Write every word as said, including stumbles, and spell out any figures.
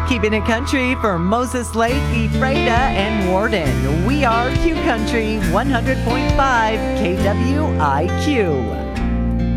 Keeping it country for Moses Lake, Ephrata, and Warden. We are Q Country one hundred point five K W I Q.